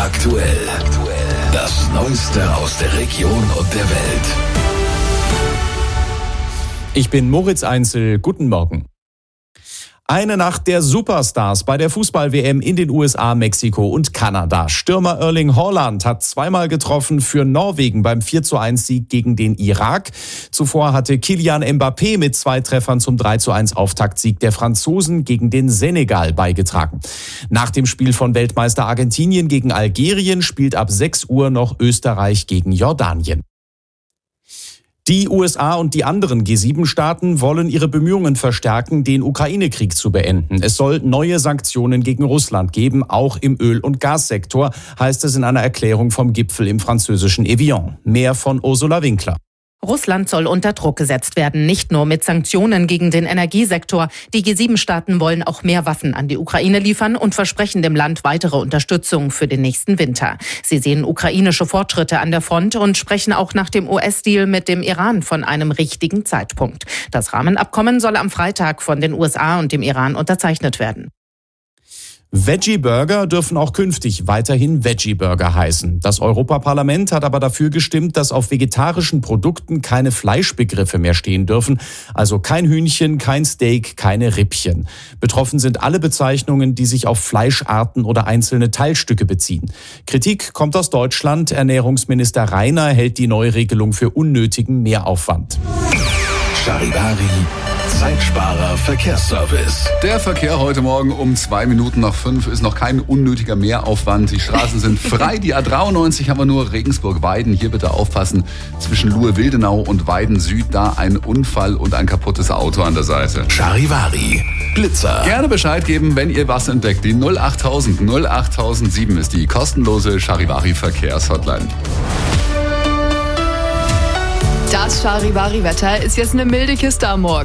aktuell. Das Neueste aus der Region und der Welt. Ich bin Moritz Einzel. Guten Morgen. Eine Nacht der Superstars bei der Fußball-WM in den USA, Mexiko und Kanada. Stürmer Erling Haaland hat zweimal getroffen für Norwegen beim 4:1-Sieg gegen den Irak. Zuvor hatte Kylian Mbappé mit 2 Treffern zum 3:1-Auftaktsieg der Franzosen gegen den Senegal beigetragen. Nach dem Spiel von Weltmeister Argentinien gegen Algerien spielt ab 6 Uhr noch Österreich gegen Jordanien. Die USA und die anderen G7-Staaten wollen ihre Bemühungen verstärken, den Ukraine-Krieg zu beenden. Es soll neue Sanktionen gegen Russland geben, auch im Öl- und Gassektor, heißt es in einer Erklärung vom Gipfel im französischen Evian. Mehr von Ursula Winkler. Russland soll unter Druck gesetzt werden, nicht nur mit Sanktionen gegen den Energiesektor. Die G7-Staaten wollen auch mehr Waffen an die Ukraine liefern und versprechen dem Land weitere Unterstützung für den nächsten Winter. Sie sehen ukrainische Fortschritte an der Front und sprechen auch nach dem US-Deal mit dem Iran von einem richtigen Zeitpunkt. Das Rahmenabkommen soll am Freitag von den USA und dem Iran unterzeichnet werden. Veggie-Burger dürfen auch künftig weiterhin Veggie-Burger heißen. Das Europaparlament hat aber dafür gestimmt, dass auf vegetarischen Produkten keine Fleischbegriffe mehr stehen dürfen. Also kein Hühnchen, kein Steak, keine Rippchen. Betroffen sind alle Bezeichnungen, die sich auf Fleischarten oder einzelne Teilstücke beziehen. Kritik kommt aus Deutschland. Ernährungsminister Reiner hält die Neuregelung für unnötigen Mehraufwand. Charivari, Zeitsparer Verkehrsservice. Der Verkehr heute Morgen um 5:02 ist noch kein unnötiger Mehraufwand. Die Straßen sind frei. Die A93 haben wir nur Regensburg-Weiden. Hier bitte aufpassen. Zwischen Luhe-Wildenau und Weiden-Süd da ein Unfall und ein kaputtes Auto an der Seite. Charivari, Blitzer. Gerne Bescheid geben, wenn ihr was entdeckt. Die 08000 08007 ist die kostenlose Charivari-Verkehrshotline. Das Charivari-Wetter ist jetzt eine milde Kiste am Morgen.